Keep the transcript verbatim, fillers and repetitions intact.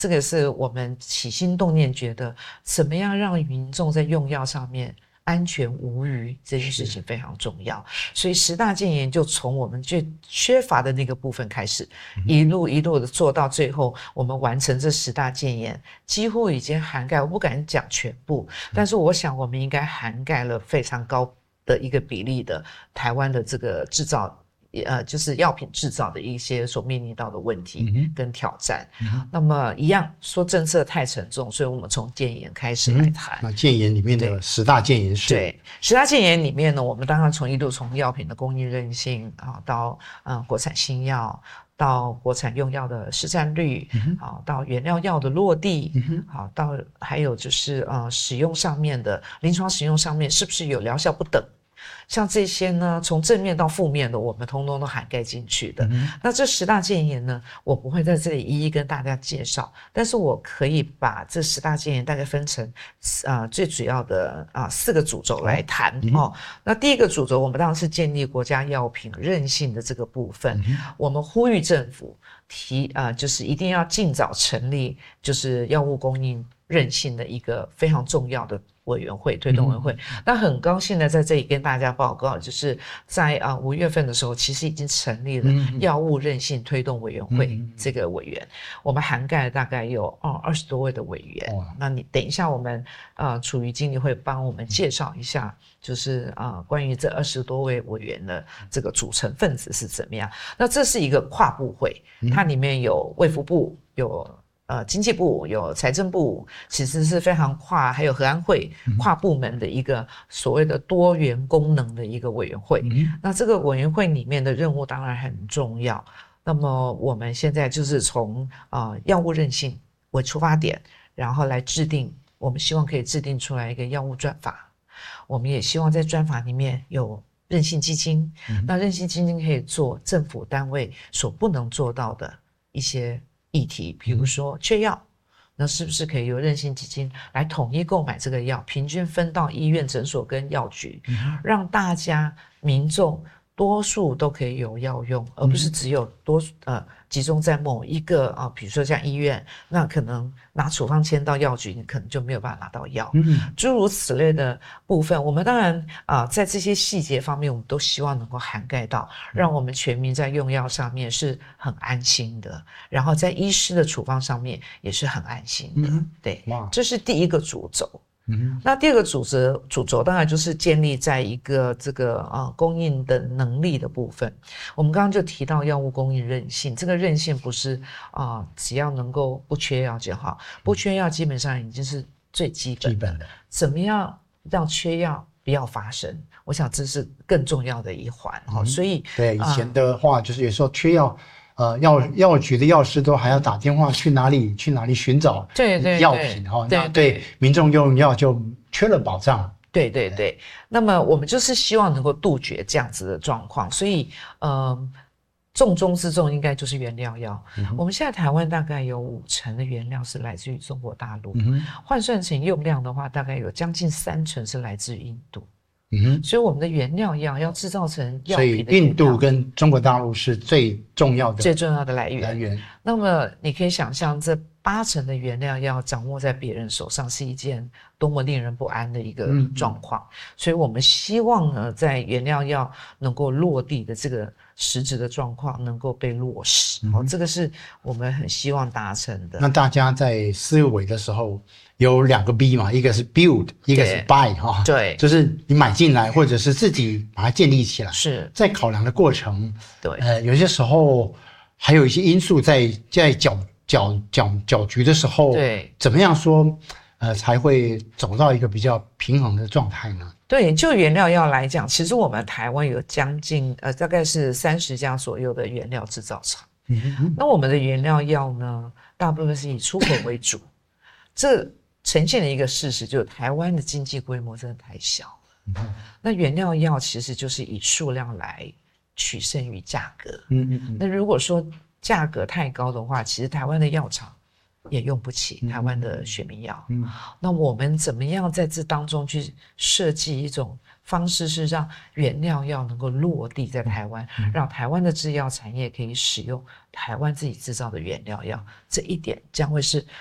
这个是我们起心动念觉得怎么样让民众在用药上面安全无虞，这件事情非常重要。所以十大建言就从我们最缺乏的那个部分开始，嗯、一路一路的做到最后，我们完成这十大建言，几乎已经涵盖，我不敢讲全部，但是我想我们应该涵盖了非常高的一个比例的台湾的这个制造。呃，就是药品制造的一些所面临到的问题跟挑战。嗯、那么一样说政策太沉重，所以我们从建言开始来谈。 嗯、那建言里面的十大建言是？ 对，十大建言里面呢，我们当然从一路从药品的供应韧性啊，到嗯国产新药，到国产用药的市占率，嗯、啊，到原料药的落地，嗯、好，到还有就是呃使用上面的临床使用上面是不是有疗效不等。像这些呢，从正面到负面的，我们通通都涵盖进去的。嗯、那这十大建言呢，我不会在这里一一跟大家介绍，但是我可以把这十大建言大概分成啊、呃、最主要的啊、呃、四个主轴来谈、嗯、哦。那第一个主轴，我们当然是建立国家药品韧性的这个部分，嗯、我们呼吁政府提啊、呃，就是一定要尽早成立，就是药物供应韧性的一个非常重要的委员会，推动委员会。嗯、那很高兴的在这里跟大家报告，就是在啊五月份的时候，其实已经成立了药物韧性推动委员会这个委员，嗯、我们涵盖了大概有哦二十多位的委员。哦、那你等一下我们啊楚瑜经理会帮我们介绍一下，就是啊关于这二十多位委员的这个组成分子是怎么样。那这是一个跨部会，它里面有卫福部，有呃，经济部，有财政部，其实是非常跨，还有核安会跨部门的一个所谓的多元功能的一个委员会。嗯、那这个委员会里面的任务当然很重要。那么我们现在就是从呃药物韧性为出发点，然后来制定，我们希望可以制定出来一个药物专法。我们也希望在专法里面有韧性基金，嗯、那韧性基金可以做政府单位所不能做到的一些议题，比如说缺药，那是不是可以由韧性基金来统一购买这个药，平均分到医院、诊所跟药局，嗯、让大家民众多数都可以有药用，而不是只有多呃集中在某一个啊，比如说像医院，那可能拿处方签到药局，你可能就没有办法拿到药。嗯，诸如此类的部分，我们当然啊，在这些细节方面，我们都希望能够涵盖到，让我们全民在用药上面是很安心的，然后在医师的处方上面也是很安心的。嗯、对，这是第一个主轴。嗯、那第二个主轴主轴当然就是建立在一个这个呃供应的能力的部分。我们刚刚就提到药物供应韧性，这个韧性不是啊、呃、只要能够不缺药就好，不缺药基本上已经是最基本的。基本的怎么样让缺药不要发生？我想这是更重要的一环哈、嗯。所以对以前的话，就是有时候缺药。呃，药药局的药师都还要打电话去哪里去哪里寻找药品哈，那对民众用药就缺了保障。 对对对，那么我们就是希望能够杜绝这样子的状况，所以呃，重中之重应该就是原料药。嗯、我们现在台湾大概有五成的原料是来自于中国大陆，嗯、换算成用量的话，大概有将近三成是来自于印度。嗯，所以我们的原料药要制造成药品的， 所以印度跟中国大陆是最重要的最重要的来源。 来源。 那么你可以想象，这八成的原料药掌握在别人手上，是一件多么令人不安的一个状况。嗯、所以我们希望呢，在原料药能够落地的这个实质的状况能够被落实。嗯、哦，这个是我们很希望达成的。 那大家在思维的时候。有两个 B 嘛，一个是 build， 一个是 buy 哈， 对， 就是你买进来，或者是自己把它建立起来。 是在考量的过程， 对， 呃，有些时候还有一些因素在在搅搅搅搅局的时候， 对， 怎么样说，呃，才会走到一个比较平衡的状态呢？ 对，就原料药来讲，其实我们台湾有将近呃大概是三十家左右的原料制造厂。嗯哼，那我们的原料药呢，大部分是以出口为主，这呈现了一个事实，就是台湾的经济规模真的太小了。嗯、那原料药其实就是以数量来取胜于价格。嗯嗯嗯。那如果说价格太高的话，其实台湾的药厂也用不起台湾的学名药。嗯，那我们怎么样在这当中去设计一种方式，是让原料药能够落地在台湾，嗯、让台湾的制药产业可以使用台湾自己制造的原料药，这一点将会是